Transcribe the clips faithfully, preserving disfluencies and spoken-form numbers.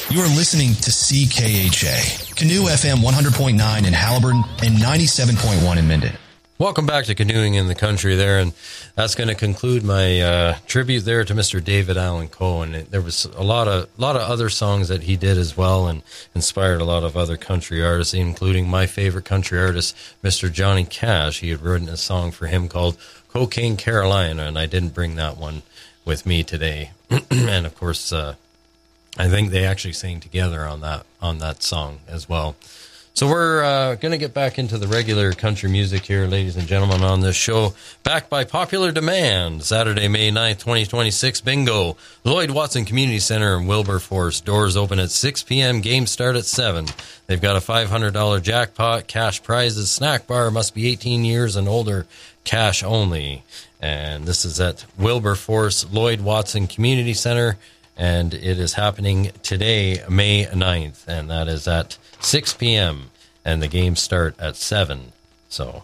You are listening to C K H A, Canoe F M one hundred point nine in Haliburton and ninety-seven point one in Minden. Welcome back to Canoeing in the Country there, and that's going to conclude my uh, tribute there to Mister David Allan Coe. And it, there was a lot of lot of other songs that he did as well, and inspired a lot of other country artists, including my favorite country artist, Mister Johnny Cash. He had written a song for him called Cocaine Carolina, and I didn't bring that one with me today. And of course, uh, I think they actually sang together on that on that song as well. So we're uh, going to get back into the regular country music here, ladies and gentlemen, on this show. Backed by popular demand, Saturday, May ninth, twenty twenty-six, bingo. Lloyd Watson Community Center in Wilberforce. Doors open at six p.m., games start at seven. They've got a five hundred dollars jackpot, cash prizes, snack bar, must be eighteen years and older, cash only. And this is at Wilberforce Lloyd Watson Community Center, and it is happening today, May ninth, and that is at six p.m., and the games start at seven. So,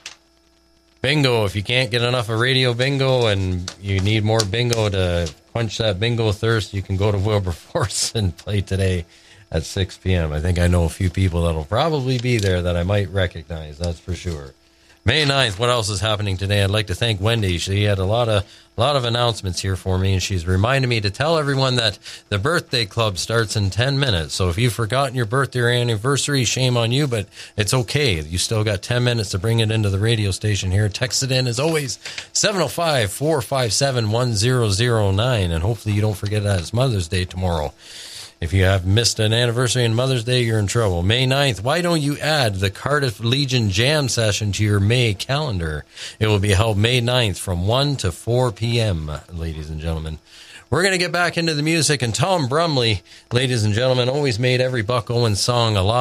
bingo, if you can't get enough of radio bingo and you need more bingo to quench that bingo thirst, you can go to Wilberforce and play today at six p.m. I think I know a few people that'll probably be there that I might recognize, that's for sure. May ninth, what else is happening today? I'd like to thank Wendy. She had a lot of a lot of announcements here for me, and she's reminded me to tell everyone that the birthday club starts in ten minutes. So if you've forgotten your birthday or anniversary, shame on you, but it's okay. You still got ten minutes to bring it into the radio station here. Text it in, as always, seven oh five, four five seven, one oh oh nine, and hopefully you don't forget that it's Mother's Day tomorrow. If you have missed an anniversary and Mother's Day, you're in trouble. May ninth, why don't you add the Cardiff Legion Jam session to your May calendar? It will be held May ninth from one to four p.m., ladies and gentlemen. We're going to get back into the music, and Tom Brumley, ladies and gentlemen, always made every Buck Owens song alive.